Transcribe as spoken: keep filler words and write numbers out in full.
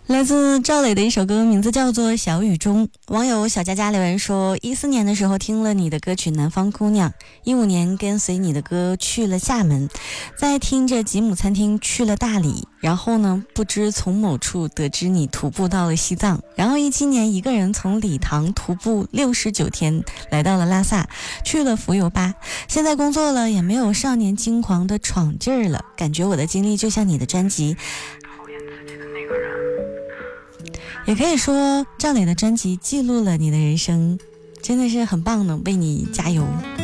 来自赵磊的一首歌，名字叫做《小雨中》。网友小佳佳留言说，一四年的时候听了你的歌曲《南方姑娘》，一五年跟随你的歌去了厦门，再听着吉姆餐厅去了大理，然后呢，不知从某处得知你徒步到了西藏，然后一七年一个人从理塘徒步六十九天来到了拉萨，去了浮游吧。现在工作了，也没有少年轻狂的闯劲儿了，感觉我的经历就像你的专辑。也可以说赵磊的专辑记录了你的人生，真的是很棒的，为你加油。